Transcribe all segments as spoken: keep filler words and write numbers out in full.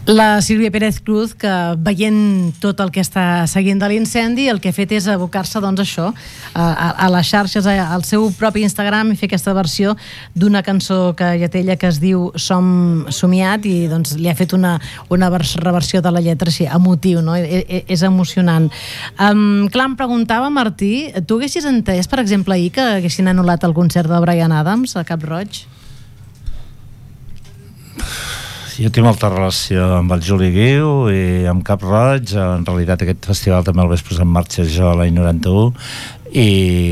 La Sílvia Pérez Cruz, que veient tot el que està seguint de l'incendi, el que ha fet és abocar-se, doncs, això, a, a, a les xarxes, a, al seu propi Instagram, i fer aquesta versió d'una cançó que ja té ella que es diu Som somiat, i doncs li ha fet una, una reversió de la lletra així, emotiu, no? I, i, és emocionant. Um, clar, em preguntava, Martí, tu haguessis entès, per exemple, ahir que haguessin anul·lat el concert de Bryan Adams a Cap Roig? Jo tinc molta relació amb el Juli Guiu i amb Cap Roig. En realitat aquest festival també el vaig posar en marxa jo l'any noranta-u i,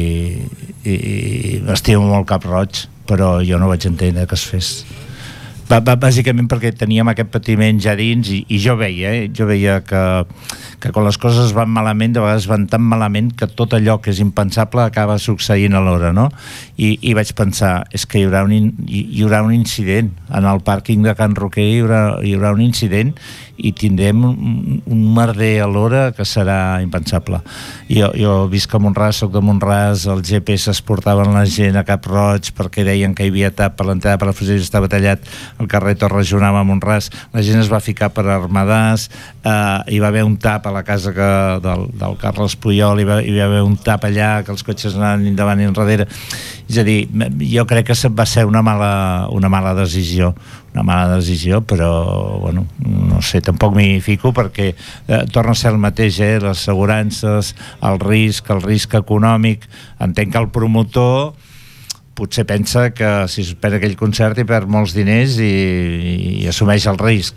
i, i estimo molt Cap Roig, però jo no vaig entendre que es fes. Bàsicament perquè teníem aquest patiment ja dins i, i jo veia, eh? jo veia que, que quan les coses van malament, de vegades van tan malament que tot allò que és impensable acaba succeint alhora, no? I, i vaig pensar, és que hi haurà, un, hi, hi haurà un incident en el pàrquing de Can Roquer, hi haurà, hi haurà un incident i tindrem un, un merder alhora que serà impensable. Jo, jo visc a Mont-ras, soc de Mont-ras, el G P S es portaven la gent a Cap Roig perquè deien que hi havia tap per l'entrada per la Fusell, estava tallat el carrer Torre Jonama a Mont-ras, la gent es va ficar per Armadàs, eh, hi va haver un tap a la casa que, del, del Carles Puyol, hi va, hi va haver un tap allà que els cotxes anaven endavant i enrere. És a dir, jo crec que va ser una mala, una mala decisió una mala decisió, però bueno, no sé, tampoc m'hi fico perquè eh, torna a ser el mateix, eh? Les assegurances, el risc, el risc econòmic. Entenc que el promotor potser pensa que si suspèn aquell concert hi perd molts diners i, i assumeix el risc.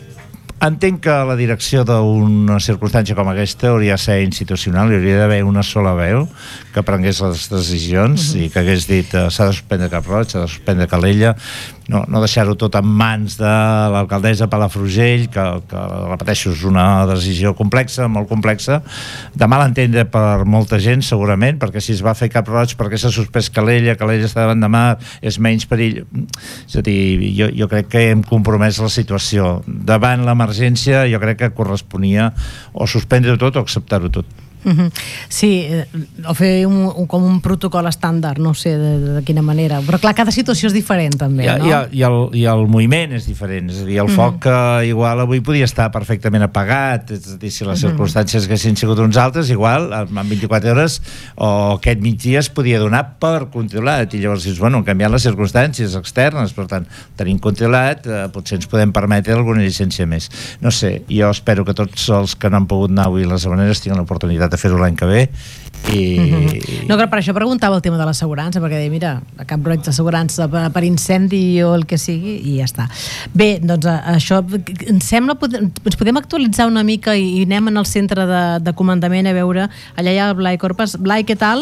Entenc que la direcció d'una circumstància com aquesta hauria de ser institucional, hi hauria d'haver una sola veu que prengués les decisions uh-huh. i que hagués dit uh, s'ha de suspendre Cap Roig, s'ha de suspendre Calella, no, no deixar-ho tot en mans de l'alcaldessa Palafrugell, que, que repeteixo, és una decisió complexa, molt complexa, de mal entendre per molta gent segurament, perquè si es va fer Cap Roig, perquè s'ha suspès Calella, Calella està davant de mar, és menys perill. És a dir, jo, jo crec que hem compromès la situació. Davant l'emergència jo crec que corresponia o suspendre-ho tot o acceptar-ho tot. Uh-huh. Sí, eh, o fer un, un, com un protocol estàndard, no sé de, de quina manera, però clar, cada situació és diferent també, I, no? I, i, el, i el moviment és diferent, és a dir, el uh-huh. foc que igual avui podia estar perfectament apagat, és a dir, si les uh-huh. circumstàncies haguessin sigut uns altres, igual en vint-i-quatre hores o aquest migdia es podia donar per controlat, i llavors dius, bueno, han canviat les circumstàncies externes, per tant, tenim controlat, eh, potser ens podem permetre alguna llicència més. No sé, jo espero que tots els que no han pogut anar avui a les Havaneres tinguin l'oportunitat de fer-ho l'any que ve i... Mm-hmm. No, però per això preguntava el tema de l'assegurança, perquè deia, mira, a Cap Roig d'assegurança per, per incendi o el que sigui, i ja està. Bé, doncs això em sembla, ens podem actualitzar una mica i, i anem en el centre de, de comandament a veure, allà hi ha el Blai Corpas. Blai, què tal?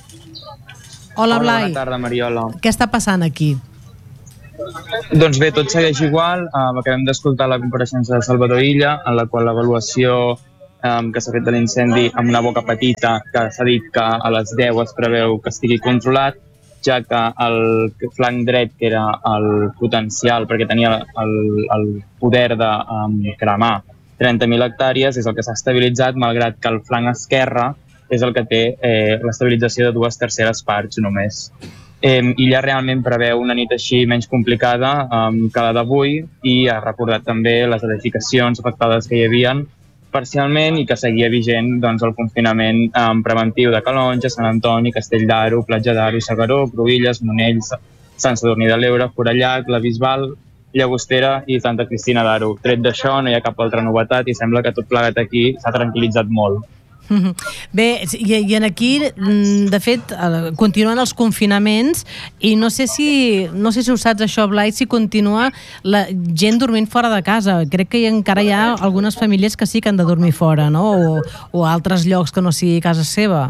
Hola, Blai. Hola, bona tarda, Mariola. Què està passant aquí? Doncs bé, tot segueix igual. Um, acabem d'escoltar la compareixença de Salvador Illa, en la qual l'avaluació um, que s'ha fet de l'incendi amb una boca petita, que s'ha dit que a les deu es preveu que estigui controlat, ja que el flanc dret, que era el potencial, perquè tenia el, el poder de um, cremar trenta mil hectàrees, és el que s'ha estabilitzat, malgrat que el flanc esquerre és el que té eh, l'estabilització de dues terceres parts només. Eh, Illa realment preveu una nit així menys complicada um, que la d'avui i ha recordat també les edificacions afectades que hi havien parcialment i que seguia vigent doncs, el confinament um, preventiu de Calonge, Sant Antoni, Castell d'Aro, Platja d'Aro, Segaró, Cruïlles, Monells, Sant Sadurní de l'Ebre, Forallac, la Bisbal, Llagostera i Santa Cristina d'Aro. Tret d'això no hi ha cap altra novetat i sembla que tot plegat aquí s'ha tranquil·litzat molt. Bé, i, i en aquí de fet continuen els confinaments i no sé si no sé si ho saps això, Blai, si continua la gent dormint fora de casa. Crec que hi, encara hi ha algunes famílies que sí que han de dormir fora, no? O, o altres llocs que no sigui casa seva.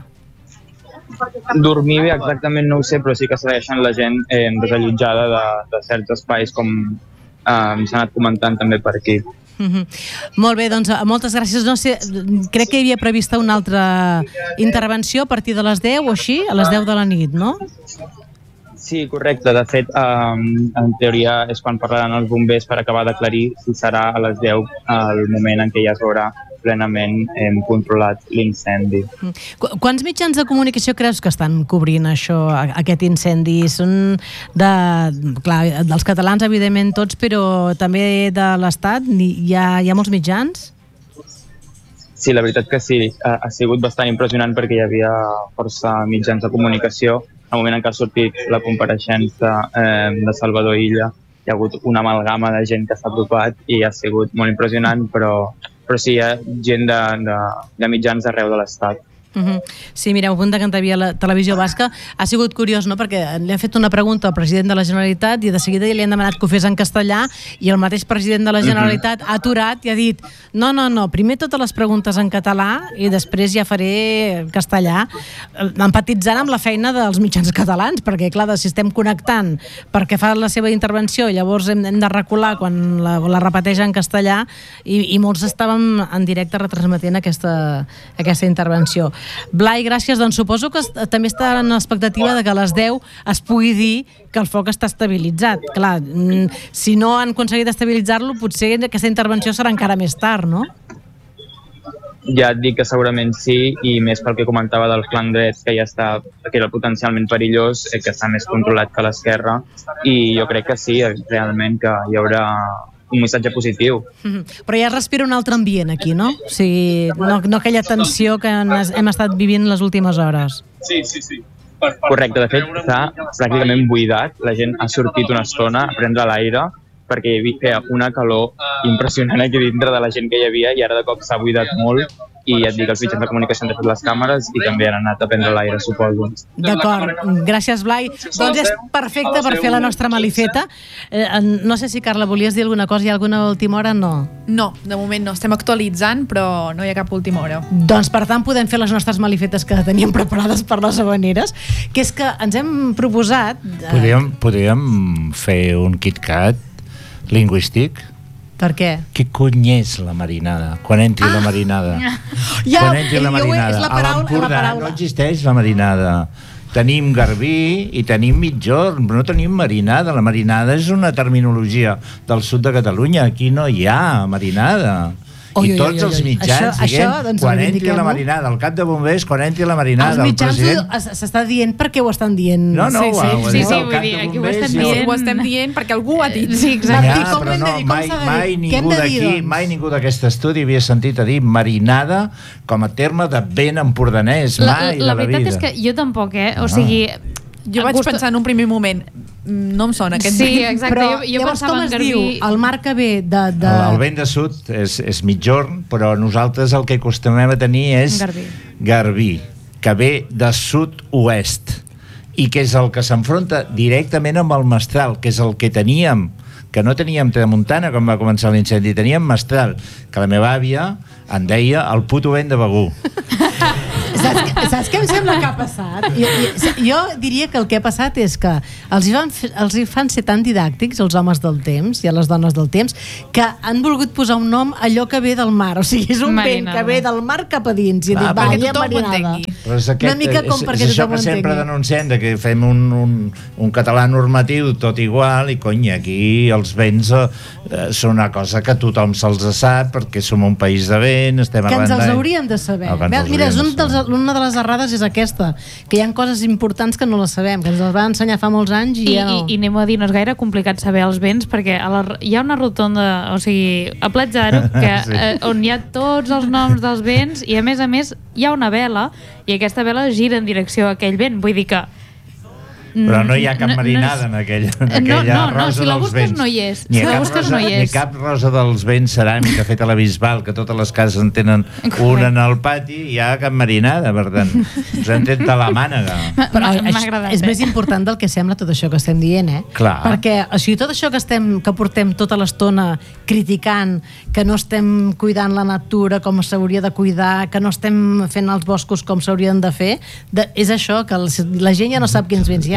Dormir bé exactament no ho sé, però sí que segueixen la gent eh, desallotjada de, de certs espais, com eh, s'ha anat comentant també per aquí. Mm-hmm. Molt bé, doncs moltes gràcies. No sé, crec que hi havia prevista una altra intervenció a partir de les deu o així, a les deu de la nit, no? Sí, correcte. De fet, um, en teoria és quan parlaran els bombers per acabar d'aclarir si serà a les deu el moment en què ja es veurà plenament hem controlat l'incendi. Qu Quants mitjans de comunicació creus que estan cobrint això, aquest incendi? Són de, clar, dels catalans, evidentment tots, però també de l'Estat? Hi ha, hi ha molts mitjans? Sí, la veritat que sí. Ha, ha sigut bastant impressionant perquè hi havia força mitjans de comunicació. Al moment en què ha sortit la compareixença eh, de Salvador Illa, hi ha hagut una amalgama de gent que s'ha apropat i ha sigut molt impressionant, però, però sí, hi ha gent de, de, de mitjans d'arreu de l'Estat. Uh-huh. Sí, mireu, un de Cantabria, la Televisió Basca. Ha sigut curiós, no?, perquè li han fet una pregunta al president de la Generalitat i de seguida li han demanat que ho fes en castellà i el mateix president de la Generalitat uh-huh. ha aturat i ha dit no, no, no, primer totes les preguntes en català i després ja faré castellà, empatitzant amb la feina dels mitjans catalans, perquè clar, si estem connectant perquè fa la seva intervenció i llavors hem, hem de recular quan la, la repeteix en castellà i, i molts estàvem en directe retransmetent aquesta, aquesta intervenció. Blai, gràcies. Doncs suposo que també està en l'expectativa de que a les deu es pugui dir que el foc està estabilitzat. Clar, si no han aconseguit estabilitzar-lo, potser aquesta intervenció serà encara més tard, no? Ja et dic que segurament sí, i més pel que comentava del flanc dret, que ja està, que era potencialment perillós, que està més controlat que l'esquerra, i jo crec que sí, realment, que hi haurà un missatge positiu. Mm-hmm. Però ja es respira un altre ambient aquí, no? O sigui, no, no aquella tensió que hem estat vivint les últimes hores. Sí, sí, sí. Correcte, de fet, està pràcticament buidat. La gent ha sortit una estona a prendre l'aire perquè hi havia una calor impressionant aquí dintre de la gent que hi havia i ara de cop s'ha buidat molt i ja et dic, els mitjans de comunicació han fet les càmeres i també han anat a prendre l'aire, suposo. D'acord, gràcies Blai. Doncs és perfecte per fer la nostra malifeta. Eh, no sé si, Carla, volies dir alguna cosa? Hi ha alguna última hora? No. No, de moment no. Estem actualitzant, però no hi ha cap última hora. Doncs per tant podem fer les nostres malifetes que teníem preparades per les habaneres, que és que ens hem proposat... Eh... Podríem, podríem fer un KitKat lingüístic? Per què? Què cony és la marinada? Quan entri ah, la marinada. Ja, Quan entri la marinada. És la paraula, a l'Empordà la paraula. no existeix la marinada. Tenim garbí i tenim mitjorn, però no tenim marinada. La marinada és una terminologia del sud de Catalunya. Aquí no hi ha marinada. Oi, I tots oi, oi, oi. els mitjans això, diguem, això, doncs, quan entri la marinada, el cap de bombers, quan entri la marinada, els mitjans el president... s'està dient perquè ho estan dient. No, no, sí, sí, ho, ho sí, sí, sí, el cap de aquí ho bombers... estem dient, ho estem dient perquè algú ho ha dit. Sí, exacte. Ja, com però no, dir, mai, mai ningú d'aquí, doncs? mai ningú d'aquest estudi havia sentit a dir marinada com a terme de ben empordanès, mai la, la, de la vida. La veritat és que jo tampoc, eh? O sigui... Jo vaig Costa... pensar en un primer moment, no em sona aquest sí, exacte. Però jo, jo llavors com es Garbí... diu? El mar que ve de... de... El, el vent de sud és, és mitjorn, però nosaltres el que acostumem a tenir és Garbí, Garbí que ve de sud-oest i que és el que s'enfronta directament amb el mestral, que és el que teníem, que no teníem tramuntana quan va començar l'incendi, teníem mestral, que la meva àvia en deia el puto vent de Begur. Saps, saps què em sembla que ha passat? Jo, jo, jo diria que el que ha passat és que els hi, van, els hi fan ser tan didàctics els homes del temps i a les dones del temps que han volgut posar un nom a allò que ve del mar, o sigui, és un marinada. Vent que ve del mar cap a dins i ah, dit, perquè tothom ho entengui. Però és, aquest, una mica com és, perquè és això que sempre denunciem, de que fem un, un, un català normatiu tot igual i cony, aquí els vents eh, són una cosa que tothom se'ls sap perquè som un país de vent, estem que arrendant... ens els hauríem de saber. Ah, mira, és un dels, una de les errades és aquesta, que hi ha coses importants que no les sabem, que ens les van ensenyar fa molts anys i, I ja no... I, i anem a dir, no és gaire complicat saber els vents perquè a la, hi ha una rotonda, o sigui, a Platja d'Aro, que, sí. eh, on hi ha tots els noms dels vents i a més a més hi ha una vela i aquesta vela gira en direcció a aquell vent, vull dir que però no hi ha cap marinada no, no, en aquella, en aquella no, no, rosa no, si la dels busques vents. No hi és. Ni, Si la busques rosa, no hi és. Ni cap rosa dels vents ceràmica feta a la Bisbal, que totes les cases en tenen una en el pati, hi ha cap marinada, per tant, us hem tret de la mànega. Però agradat, és eh? més important del que sembla tot això que estem dient, eh? Clar. Perquè o sigui, tot això que, estem, que portem tota l'estona criticant, que no estem cuidant la natura com s'hauria de cuidar, que no estem fent els boscos com s'haurien de fer, de, és això, que la gent ja no sap quins vents hi ha.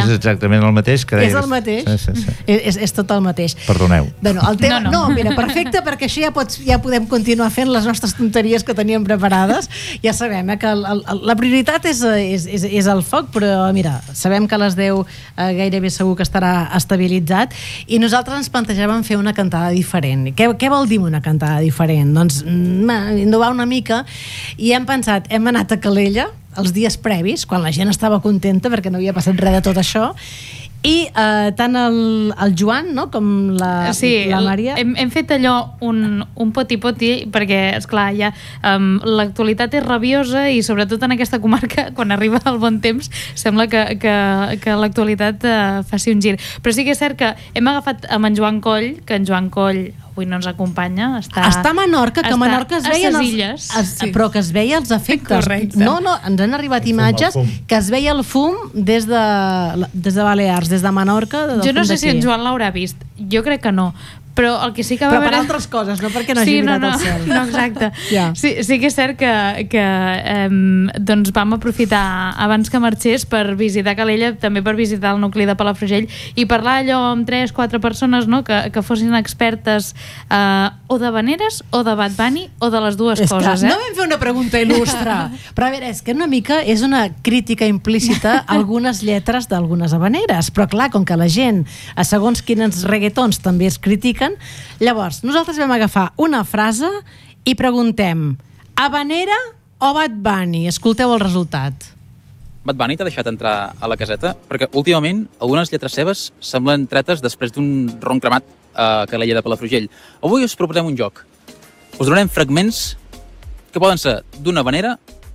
és exactament el mateix que deies. És el mateix. Sí, sí, sí. És, és tot el mateix. Perdoneu. Bueno, el tema... No, no, no. no, mira, perfecte, perquè així ja, pots, ja podem continuar fent les nostres tonteries que teníem preparades. Ja sabem eh, que el, el, la prioritat és, és, és, és el foc, però mira, sabem que a les deu eh, gairebé segur que estarà estabilitzat i nosaltres ens plantejàvem fer una cantada diferent. Què, què vol dir una cantada diferent? Doncs mm, innovar una mica i hem pensat, hem anat a Calella els dies previs, quan la gent estava contenta perquè no havia passat res de tot això, i eh, tant el, el Joan no, com la, sí, la Maria hem, hem fet allò un, un poti-poti perquè, esclar, ja um, l'actualitat és rabiosa i sobretot en aquesta comarca, quan arriba el bon temps sembla que, que, que l'actualitat uh, faci un gir, però sí que és cert que hem agafat amb en Joan Coll, que en Joan Coll avui no ens acompanya, està, està a Menorca, que a Menorca es veien a els, illes, es, sí. però que es veia els efectes. Correcte. No, no, ens han arribat El fum, imatges el fum. que es veia el fum des de, des de Balears, des de Menorca. Del jo no fum sé si d'aquí. en Joan l'haurà vist, jo crec que no, però el que sí que va Però per haver... altres coses, no perquè no hagi sí, no, mirat no, el cel. no, exacte. Ja. sí, sí que és cert que, que um, doncs vam aprofitar abans que marxés per visitar Calella, també per visitar el nucli de Palafrugell i parlar allò amb tres, quatre persones no, que, que fossin expertes uh, o de Vaneres o de Bad Bunny o de les dues És coses. que Eh? no vam fer una pregunta il·lustre, però a veure, és que una mica és una crítica implícita a algunes lletres d'algunes habaneres, però clar, com que la gent, a segons quins reggaetons també es critiquen, llavors, nosaltres vam agafar una frase i preguntem habanera o Bad Bunny? Escolteu el resultat. Bad Bunny t'ha deixat entrar a la caseta? Perquè últimament algunes lletres seves semblen tretes després d'un ron cremat a Calella de Palafrugell. Avui us proposem un joc. Us donarem fragments que poden ser d'una habanera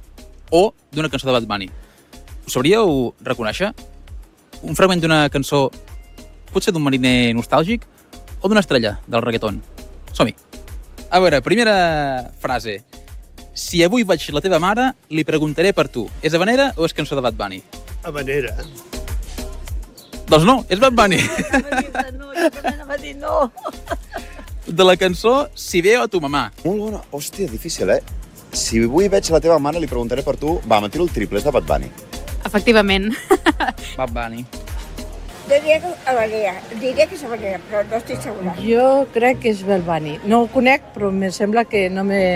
o d'una cançó de Bad Bunny. Us sabríeu reconèixer? Un fragment d'una cançó potser d'un mariner nostàlgic o d'una estrella del reggaeton? Som-hi. A veure, primera frase. Si avui vaig la teva mare, li preguntaré per tu. És habanera o és cançó de Bad Bunny? Habanera. Doncs no, és Bad Bunny. No, jo també anava a dir no. De la cançó Si veo a tu mamà. Molt bona. Hòstia, difícil, eh? Si avui veig la teva mare, li preguntaré per tu. Va, me tiro el triple, és de Bad Bunny. Efectivament. Bad Bunny. Diria que habanera, diria que és habanera, però no estic segura. Jo crec que és Bad Bunny. No ho conec, però me sembla que no me...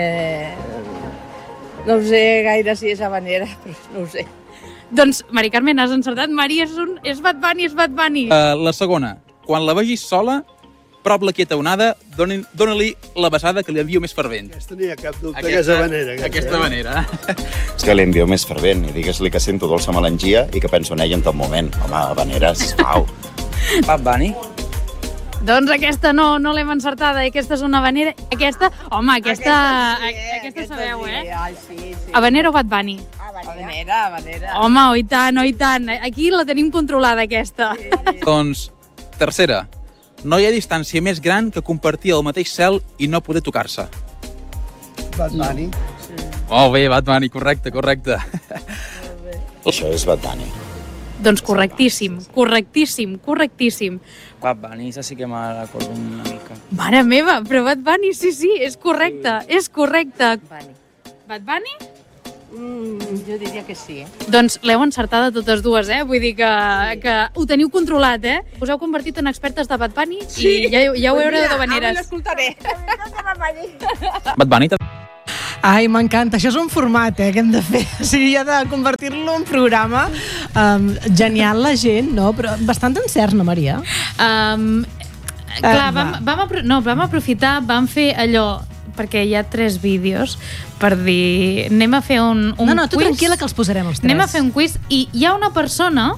No ho sé gaire si és habanera, però no ho sé. Doncs, Mari Carmen, has encertat. Maria, és, un... és Bad Bunny, és Bad Bunny. Uh, la segona. Quan la vegis sola, prop la quieta onada, doni- dona-li la besada que li envio més fervent. Aquesta no hi ha cap dubte que és habanera. Aquesta, aquesta manera. És que li envio més fervent i digues-li que sento dolça melangia i que penso en ella en tot moment. Home, habanera, sisplau. Bad Bunny. Doncs aquesta no, no l'hem encertada. Aquesta és una habanera. Aquesta, home, aquesta... Aquesta, sí, aquesta sabeu, sí. eh? Ai, sí, sí. Habanera o Bad Bunny? Habanera, habanera. Home, oi tant, oi tant. Aquí la tenim controlada, aquesta. Sí, sí. Doncs, tercera. No hi ha distància més gran que compartir el mateix cel i no poder tocar-se. Bad Bunny. Molt bé, Bad Bunny, correcte, correcte. Això és Bad Bunny. Doncs correctíssim, correctíssim, correctíssim. Bad Bunny, això sí que me recordo una mica. Mare meva, però Bad Bunny, sí, sí, és correcte, és correcte. Bunny. Bad Bunny? Mm, jo diria que sí, eh? Doncs l'heu encertada totes dues, eh? Vull dir que, que ho teniu controlat, eh? Us heu convertit en expertes de Bad Bunny Sí. i ja, ja ho Pues haureu mira, de veneres. avui l'escoltaré. Bad Bunny també. Ai, m'encanta. Això és un format, eh, que hem de fer. O sigui, ja de convertir-lo en programa. Um, genial la gent, no? Però bastant encerts, no, Maria? Um, clar, vam, vam, apro no, vam aprofitar, vam fer allò, perquè hi ha tres vídeos, per dir, anem a fer un, un no, no, tu quiz. tranquil·la que els posarem els tres. Anem a fer un quiz i hi ha una persona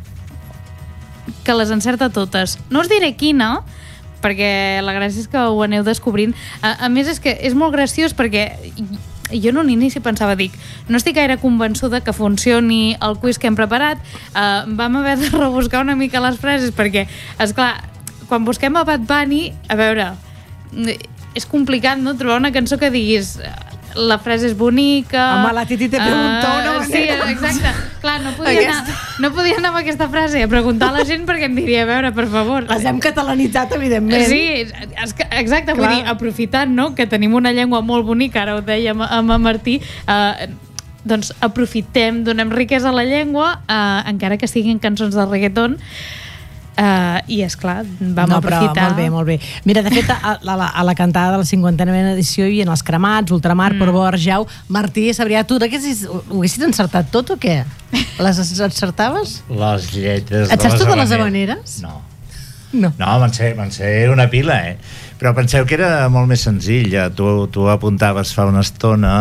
que les encerta totes. No us diré quina, perquè la gràcia és que ho aneu descobrint. A, a més, és que és molt graciós perquè jo en un inici pensava, dic, no estic gaire convençuda que funcioni el quiz que hem preparat. Uh, vam haver de rebuscar una mica les frases perquè, esclar, quan busquem a Bad Bunny, a veure, és complicat, no?, trobar una cançó que diguis la frase és bonica... Home, la Titi te preguntó uh, una manera. Sí, exacte. Clar, no podia, anar, no podia anar amb aquesta frase a preguntar a la gent perquè em diria, a veure, per favor... Les hem catalanitzat, evidentment. Sí, exacte, vull dir, aprofitant, no?, que tenim una llengua molt bonica, ara ho dèiem amb en Martí, eh, doncs aprofitem, donem riquesa a la llengua, eh, encara que siguin cançons de reggaeton. Uh, i és clar, vam no, però, aprofitar molt bé, molt bé. Mira, de fet, a, a, la, a la cantada de la cinquantena edició hi havia els Cremats, Ultramar, mm. Portbou, Arjau, Martí, Sabrià. Tu ho haguessis encertat tot o què? Les encertaves? Les lletres et saps totes les habaneres? habaneres? No. No, no van, ser, van ser una pila, eh? Però penseu que era molt més senzill. Tu, tu apuntaves fa una estona,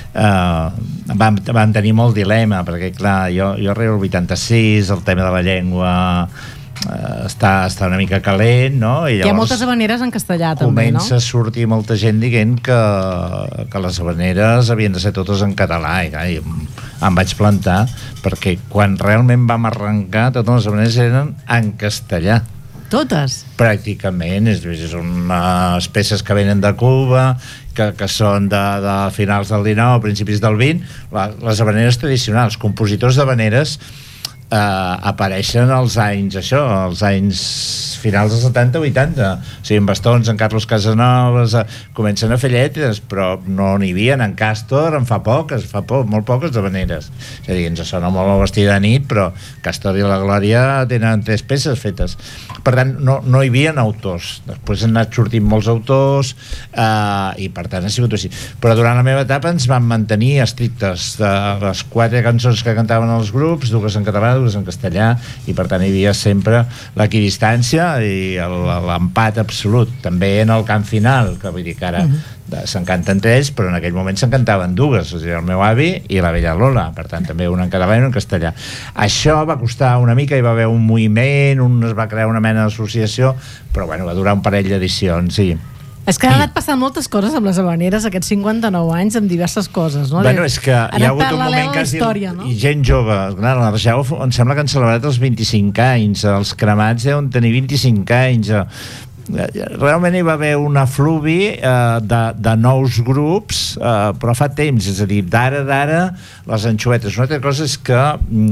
eh, vam, vam tenir molt dilema, perquè clar, jo, jo arribo al vuitanta-sis, el tema de la llengua Uh, està, està una mica calent, no? I hi ha moltes habaneres en castellà també, no? Comença a sortir molta gent dient que, que les habaneres havien de ser totes en català i, i em, em vaig plantar perquè quan realment vam arrencar totes les habaneres eren en castellà. Totes? Pràcticament, és, és unes peces que venen de Cuba, que, que són de, de finals del dinou, principis del vint, la, les habaneres tradicionals, compositors d'habaneres Uh, apareixen als anys això, als anys finals dels setanta vuitanta, o sigui, en Bastons, en Carlos Casanovas, uh, comencen a fer lletres, però no n'hi havia, en Càstor en fa poques, fa po molt poques habaneres, és a dir, ens sona molt el vestit de nit, però Càstor i la Glòria tenen tres peces fetes, per tant no, no hi havia autors, després han anat sortint molts autors uh, i per tant ha sigut així, però durant la meva etapa ens vam mantenir estrictes de les quatre cançons que cantaven els grups, dues en català, en castellà, i per tant hi havia sempre l'equidistància i l'empat absolut, també en el cant final, que vull dir que ara uh-huh. se'n canten tres, però en aquell moment se'n cantaven dues, o sigui, el meu avi i la vella Lola, per tant també una en català i una en castellà. Això va costar una mica, hi va haver un moviment, un es va crear una mena d'associació, però bueno, va durar un parell d'edicions, sí. És que han anat passant moltes coses amb les habaneres aquests cinquanta-nou anys, amb diverses coses, no? Bueno, és que hi ha hagut un moment que història, no? I gent jove, clar, l'Arjau em sembla que han celebrat els vint-i-cinc anys, els Cremats deuen tenir vint-i-cinc anys, realment hi va haver un afluvi eh, de, de nous grups, eh, però fa temps, és a dir, d'ara d'ara les anxovetes. Una altra cosa és que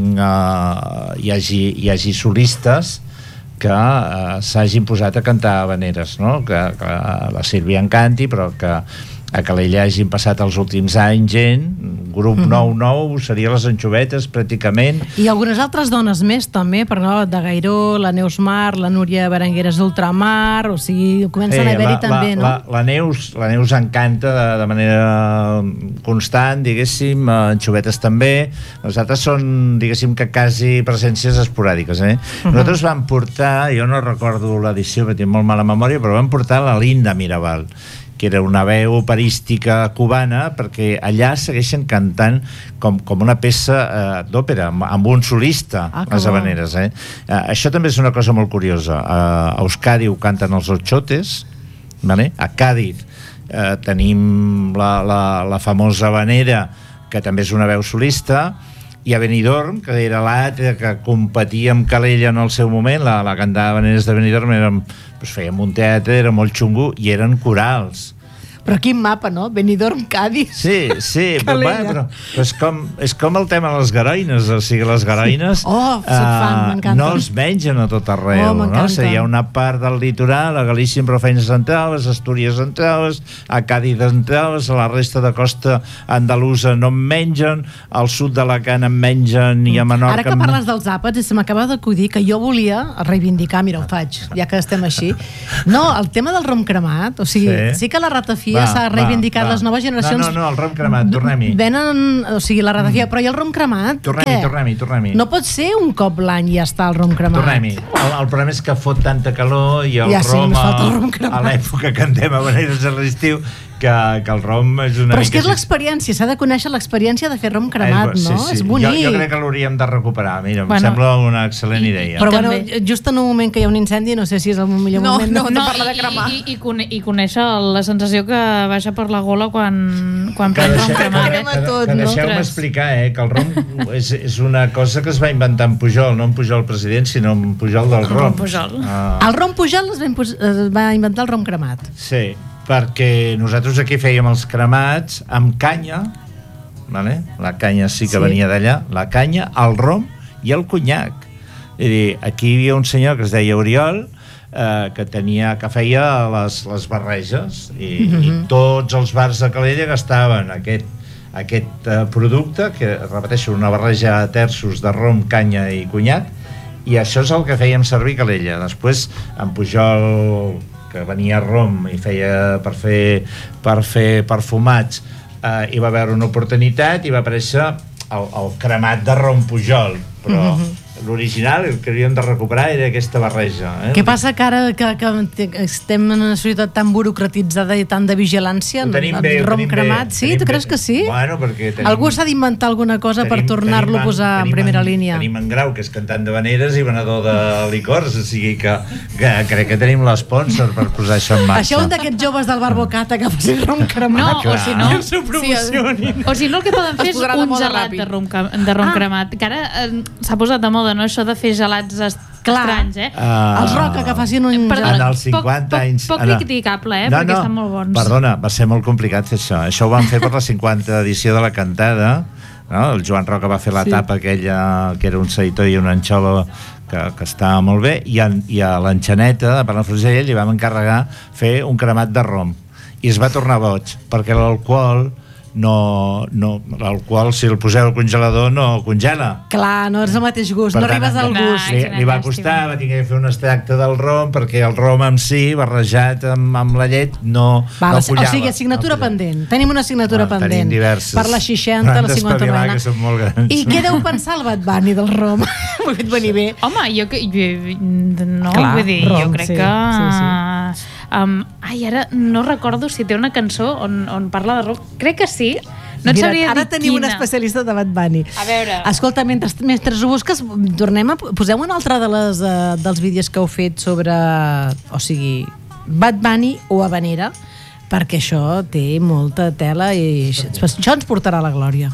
eh, hi, hagi, hi hagi solistes que eh, s'hagin posat a cantar habaneres, no? que, que la Sílvia en canti, però que a Calella hagin passat els últims anys gent, grup mm-hmm. nou nou seria les anxovetes pràcticament. I algunes altres dones més també, per no, de Gairó, la Neus Mar, la Núria Berengueres d'Ultramar, o sigui, comencen eh, a haver-hi també, la, no? La, la, Neus, la Neus encanta de, de manera constant, diguéssim, anxovetes també, les altres són, diguéssim, que quasi presències esporàdiques, eh? Mm-hmm. Nosaltres vam portar, jo no recordo l'edició, que tinc molt mala memòria, però vam portar la Linda Mirabal, que era una veu operística cubana, perquè allà segueixen cantant com, com una peça eh, d'òpera, amb, amb un solista, ah, les habaneres. Eh? Eh, això també és una cosa molt curiosa. Eh, a Euskadi ho canten els Ochotes, vale? A Càdiz eh, tenim la, la, la famosa habanera, que també és una veu solista, i a Benidorm, que era l'altre que competia amb Calella en el seu moment, la, la cantada habaneres de Benidorm, érem, doncs fèiem un teatre, era molt xungo, i eren corals. Però quin mapa, no? Benidorm, Cádiz. Sí, sí, però, bueno, però, però és, com, és com el tema de les garoines, o sigui, les garoines oh, soc fan, m'encanta. No es mengen a tot arreu, oh, no? O sigui, hi ha una part del litoral, a Galícia en Profeines centrals, a Astúries centrals, a Cádiz centrals, a la resta de costa andalusa no en mengen, al sud d'Alacant en mengen i a Menorca... Ara que parles dels àpats, se m'acaba d'acudir que jo volia reivindicar, mira, ho faig, ja que estem així, no, el tema del rom cremat, o sigui, sí, sí que la ratafia s'ha reivindicat, les noves generacions... No, no, no, el rom cremat, tornem-hi. Venen, o sigui, la ratafia, mm. però i el rom cremat, tornem-hi, què? Tornem-hi, tornem-hi. No pot ser un cop l'any i ja està el rom cremat. Tornem-hi. El, el problema és que fot tanta calor i el ja, rom, sí, el rom a l'època que anem a habaneres a l'estiu, que, que el rom és una però és mica... que és l'experiència, s'ha de conèixer l'experiència de fer rom cremat, eh, sí, no? Sí. És bonic. Jo, jo crec que l'hauríem de recuperar, mira, bueno, em sembla una excel·lent idea. Però bueno, just en un moment que hi ha un incendi, no sé si és el millor no, moment no, de no, parlar de cremar. I, i, i, cone i conèixer la sensació que baixa per la gola quan, quan prens rom cremat. Que, que, que deixeu-me explicar, eh, que el rom és, és una cosa que es va inventar en Pujol, no en Pujol president, sinó en Pujol del rom. El Pujol. Ah. El rom Pujol es va, es va inventar el rom cremat. Sí, perquè nosaltres aquí fèiem els cremats amb canya, vale? La canya sí que sí. venia d'allà, la canya, el rom i el conyac. És dir, aquí hi havia un senyor que es deia Oriol, eh, que tenia, que feia les, les barreges i, mm-hmm. i tots els bars de Calella gastaven aquest, aquest uh, producte, que repeteixo, una barreja de terços de rom, canya i conyac, i això és el que fèiem servir a Calella. Després en Pujol, que venia rom i feia per fer, per fer perfumats, eh, hi va haver una oportunitat i va aparèixer el, el cremat de rom Pujol, però mm-hmm. l'original, el que hauríem de recuperar era aquesta barreja. Eh? Què passa que ara que, que estem en una societat tan burocratitzada i tan de vigilància, ho tenim bé, rom ho tenim cremat, bé, sí? Tu creus bé. que sí? Bueno, perquè tenim, algú s'ha d'inventar alguna cosa tenim, per tornar-lo a posar en primera en, línia. Tenim en Grau, que és cantant de veneres i venedor de licors, o sigui que, que crec que tenim l'espònsor per posar això en marxa. Això un d'aquests joves del Barbocata que faci rom cremat. No, o si no, sí, o si no el que poden fer és un gelat de rom, de rom ah. cremat, que ara eh, s'ha posat de moda, no?, això de fer gelats estranys, eh? Uh, els Roca, que facin un Perdona, en els cinquanta poc, anys... Poc, poc criticable, eh? No, perquè no, estan molt bons. Perdona, va ser molt complicat fer això. Això ho van fer per la cinquanta edició de la cantada, no? El Joan Roca va fer l'etapa sí. aquella que era un seitó i una anxova que, que estava molt bé, i a, i a l'Enxaneta de Palafrugell li vam encarregar fer un cremat de rom, i es va tornar boig perquè l'alcohol no, no, l'alcohol si el poseu al congelador no congela. Clar, no és el mateix gust, per no tant, arribes al gust. Li, li va costar, va tenir que fer un extracte del rom perquè el rom en si, barrejat amb, amb la llet, no, Val, no collava. O sigui, assignatura no pendent. Tenim una assignatura ah, pendent. Per la seixanta, la cinquanta-novena. I què deu pensar el Bad Bunny del rom? M'ho he fet venir bé. Home, jo, jo no, Clar, vull dir, rom, jo crec sí, que... Sí, sí. Um, ai, ara no recordo si té una cançó on, on parla de rom. Crec que sí. No et Mira, sabria ara dir tenim quina. un especialista de Bad Bunny. A veure... Escolta, mentre, mentre ho busques, tornem a... Posem un altre de les, uh, dels vídeos que heu fet sobre... O sigui, Bad Bunny o Habanera, perquè això té molta tela i això ens portarà a la glòria.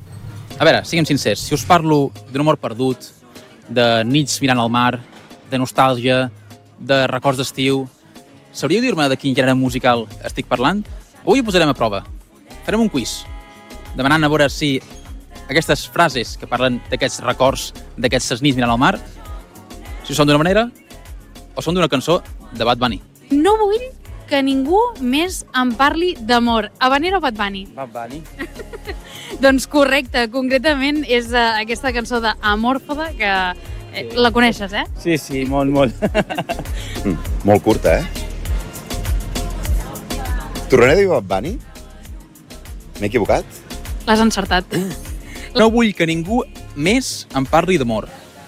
A veure, siguem sincers, si us parlo d'un amor perdut, de nits mirant al mar, de nostàlgia, de records d'estiu, sabríeu dir-me de quin gènere musical estic parlant? Avui ho posarem a prova. Farem un quiz, demanant a veure si aquestes frases que parlen d'aquests records, d'aquests nits mirant al mar, si són d'una manera o són d'una cançó de Bad Bunny. No vull que ningú més em parli d'amor. Habanera o Bad Bunny? Bad Bunny. Doncs correcte, concretament és uh, aquesta cançó d'Amòrfoda, que eh, sí. La coneixes, eh? Sí, sí, molt, molt. mm, molt curta, eh? Tornaré a dir Bad Bunny? M'he equivocat? L'has encertat. No vull que ningú més em parli d'amor.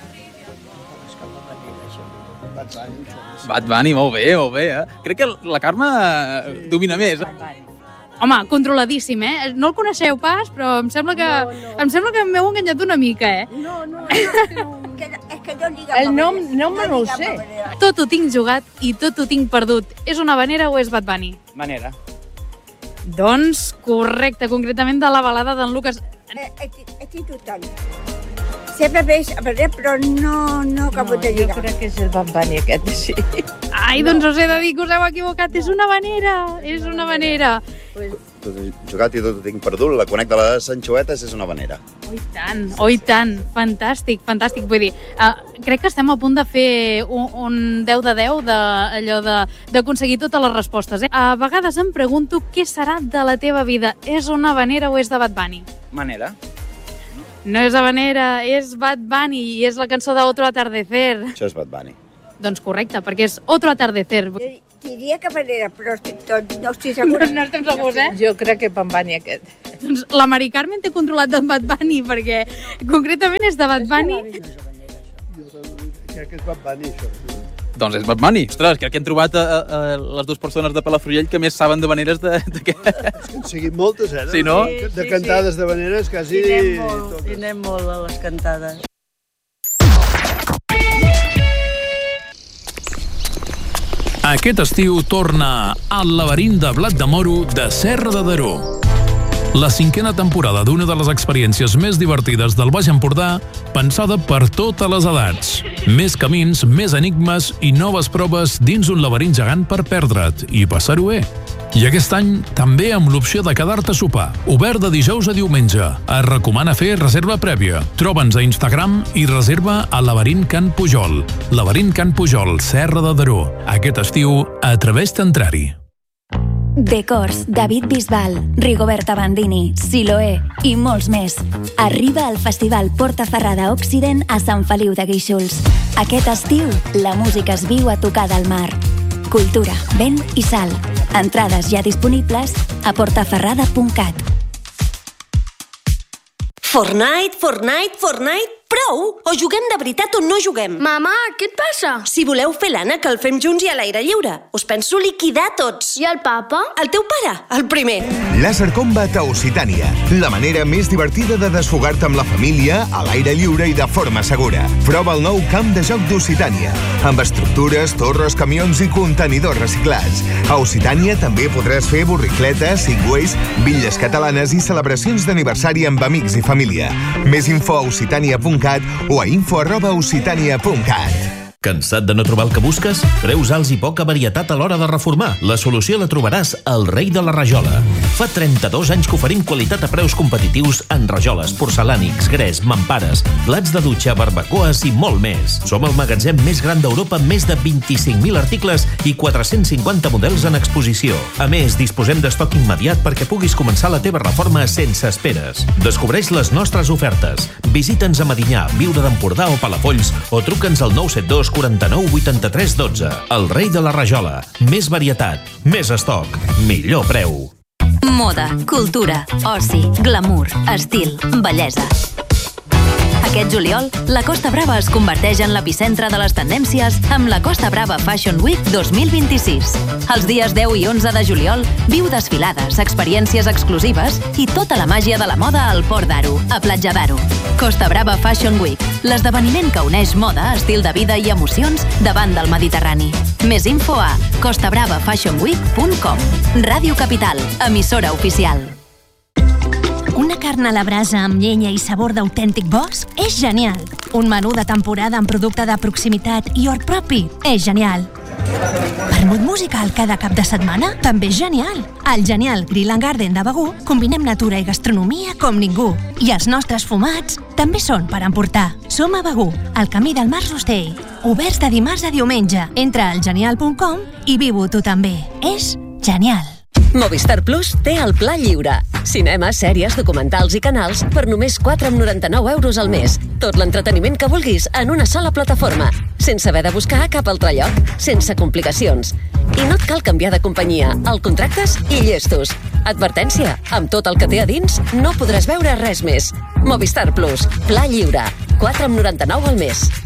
Bad Bunny, molt bé, molt bé, eh? Crec que la Carme domina més. Home, controladíssim, eh? No el coneixeu pas, però em sembla que, no, no. Em sembla que m'heu enganyat una mica, eh? No, no, no, no. És que jo diga el nom, nom no, no ho sé. Tot ho tinc jugat i tot ho tinc perdut. És una habanera o és Bad Bunny? Manera. Doncs correcte, concretament de la balada d'en Lucas. Eh, estic total. Sempre veig a veure, però no, no acabo no, de lligar. Jo crec que és el Bad Bunny aquest, sí. Ai, doncs us he de dir que us heu equivocat. És una habanera, és una habanera. Tot he jugat i tot ho tinc perdut. La conec de les Sanchoetes és una habanera. Oh, i tant, oh, i tant. Fantàstic, fantàstic. Vull dir, uh, crec que estem a punt de fer un, un deu de deu de, allò de, d'aconseguir totes les respostes. Eh? A vegades em pregunto què serà de la teva vida. És una habanera o és de Bad Bunny? Manera. No és habanera, és Bad Bunny i és la cançó d'Otro Atardecer. Això és Bad Bunny. Doncs correcte, perquè és Otro Atardecer. Diria que habanera, però estic tot, no estic segura. No, no estem segurs, eh? Jo crec que Bad Bunny aquest. Doncs la Mari Carmen té controlat de Bad Bunny, perquè concretament és de Bad Bunny. Crec que és Bad Bunny, això. Doncs és Bad Bunny. Ostres, crec que hem trobat a, a, a les dues persones de Palafrugell que més saben de maneres de, de què. Han seguit moltes, eh? Sí, no? De, de cantades de maneres, quasi... I anem molt, i anem molt a les cantades. Aquest estiu torna al laberint de blat de moro de Serra de Daró. La cinquena temporada d'una de les experiències més divertides del Baix Empordà, pensada per totes les edats. Més camins, més enigmes i noves proves dins un laberint gegant per perdre't i passar-ho bé. I aquest any també amb l'opció de quedar-te a sopar. Obert de dijous a diumenge. Es recomana fer reserva prèvia. Troba'ns a Instagram i reserva a Laberint Can Pujol. Laberint Can Pujol, Serra de Daró. Aquest estiu, atreveix-te a entrar-hi. Decors, David Bisbal, Rigoberta Bandini, Siloé i molts més. Arriba al Festival Portaferrada Occident a Sant Feliu de Guíxols. Aquest estiu, la música es viu a tocar del mar. Cultura, vent i sal. Entrades ja disponibles a portaferrada punt cat. Fortnite, Fortnite, Fortnite... Prou! O juguem de veritat o no juguem. Mama, què et passa? Si voleu fer l'Anna, que el fem junts i a l'aire lliure. Us penso liquidar tots. I el papa? El teu pare, el primer. Laser Combat a Occitània. La manera més divertida de desfogar-te amb la família, a l'aire lliure i de forma segura. Prova el nou camp de joc d'Occitània. Amb estructures, torres, camions i contenidors reciclats. A Occitània també podràs fer borricletes, segways, bitlles catalanes i celebracions d'aniversari amb amics i família. Més info a occitània punt cat o a info arroba occitània punt cat. Cansat de no trobar el que busques? Preus alts i poca varietat a l'hora de reformar. La solució la trobaràs al Rei de la Rajola. Fa trenta-dos anys que oferim qualitat a preus competitius en rajoles, porcelànics, gres, mampares, plats de dutxa, barbacoes i molt més. Som el magatzem més gran d'Europa amb més de vint-i-cinc mil articles i quatre-cents cinquanta models en exposició. A més, disposem d'estoc immediat perquè puguis començar la teva reforma sense esperes. Descobreix les nostres ofertes. Visita'ns a Medinyà, Viure d'Empordà o Palafolls o truca'ns al nou set dos quaranta-nou vuitanta-tres dotze. El Rei de la Rajola. Més varietat, més estoc, millor preu. Moda, cultura, oci, glamour, estil, bellesa. Aquest juliol, la Costa Brava es converteix en l'epicentre de les tendències amb la Costa Brava Fashion Week dos mil vint-i-sis. Els dies deu i onze de juliol, viu desfilades, experiències exclusives i tota la màgia de la moda al Port d'Aro, a Platja d'Aro. Costa Brava Fashion Week, l'esdeveniment que uneix moda, estil de vida i emocions davant del Mediterrani. Més info a costa brava fashion week punt com. Ràdio Capital, emissora oficial. Una carn a la brasa amb llenya i sabor d'autèntic bosc és genial. Un menú de temporada amb producte de proximitat i hort propi és genial. Vermut musical cada cap de setmana? També és genial. Al Genial Grill and Garden de Begur combinem natura i gastronomia com ningú. I els nostres fumats també són per emportar. Som a Begur, al camí del Mar Rostell. Oberts de dimarts a diumenge. Entra al genial punt com i viu-ho tu també. És genial. Movistar Plus té el Pla Lliure. Cinema, sèries, documentals i canals per només quatre coma noranta-nou euros al mes. Tot l'entreteniment que vulguis en una sola plataforma, sense haver de buscar a cap altre lloc, sense complicacions. I no et cal canviar de companyia. El contractes i llestos. Advertència, amb tot el que té a dins, no podràs veure res més. Movistar Plus, Pla Lliure, quatre coma noranta-nou al mes.